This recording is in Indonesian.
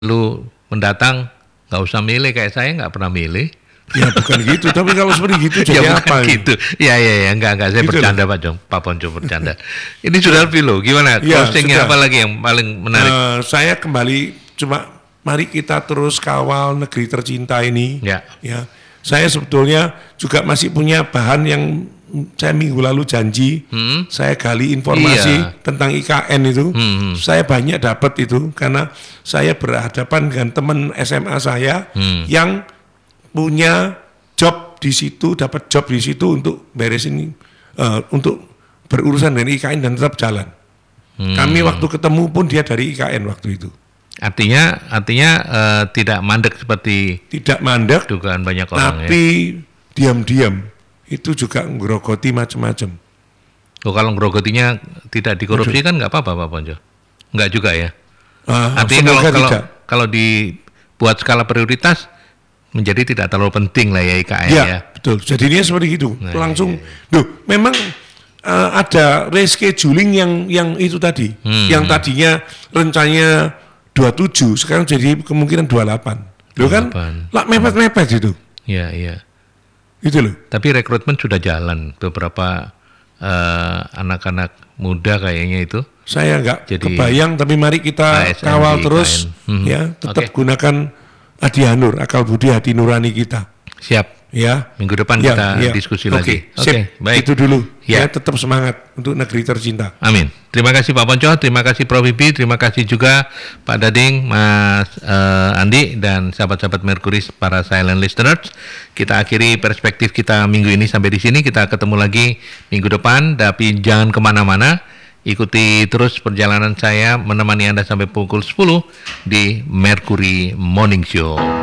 lu mendatang nggak usah milih kayak saya nggak pernah milih. Ya bukan gitu, tapi kalau seperti gitu jadi Ya apa? gitu. Ya enggak saya Gitu bercanda Pak Ponco bercanda. Ini sudah Vilo, gimana? Ya, Closingnya sudah. apa lagi yang paling menarik? Saya kembali cuma mari kita terus kawal negeri tercinta ini. Ya. Ya, saya sebetulnya juga masih punya bahan yang saya minggu lalu janji. Saya gali informasi Iya. tentang IKN itu. Saya banyak dapat itu karena saya berhadapan dengan teman SMA saya yang punya job di situ, dapat job di situ untuk beresin untuk berurusan dengan IKN dan tetap jalan. Kami waktu ketemu pun dia dari IKN waktu itu. Artinya tidak mandek seperti Tidak mandek, dugaan banyak orang tapi diam-diam itu juga ngerogoti macam-macam. Oh, kalau ngerogotinya tidak dikorupsi kan nggak apa-apa Pak Ponco? Nggak juga ya? Artinya kalau dibuat skala prioritas menjadi tidak terlalu penting lah ya IKN ya. Betul. Jadinya seperti itu. Langsung, memang ada rescheduling yang itu tadi. Yang tadinya rencananya 27, sekarang jadi kemungkinan 28. Loh kan, lah mepet-mepet itu. Iya. Itu loh. Tapi rekrutmen sudah jalan beberapa anak-anak muda kayaknya itu. Saya nggak kebayang, tapi mari kita ASN kawal di terus, IKN. ya, tetap gunakan Adi Hanur, akal budi hati nurani kita. Siap. Ya. Minggu depan kita diskusi lagi. Oke, baik. Itu dulu. Ya. Tetap semangat untuk negeri tercinta. Amin. Terima kasih Pak Ponco, terima kasih Prof. Bibi, terima kasih juga Pak Dading, Mas Andi, dan sahabat-sahabat Mercury, para silent listeners. Kita akhiri perspektif kita minggu ini sampai di sini. Kita ketemu lagi minggu depan, tapi jangan kemana-mana. Ikuti terus perjalanan saya menemani Anda sampai pukul 10 di Mercury Morning Show.